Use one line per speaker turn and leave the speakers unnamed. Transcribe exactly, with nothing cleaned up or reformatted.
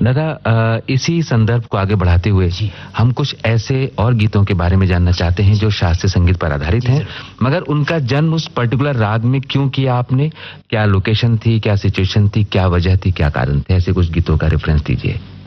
दादा, इसी संदर्भ को आगे बढ़ाते हुए हम कुछ ऐसे और गीतों के बारे में जानना चाहते हैं जो शास्त्रीय संगीत पर आधारित हैं, मगर उनका जन्म उस पर्टिकुलर राग में क्यों किया आपने? क्या लोकेशन थी, क्या सिचुएशन थी, क्या वजह थी, क्या कारण थे? ऐसे कुछ गीतों का रेफरेंस दीजिए।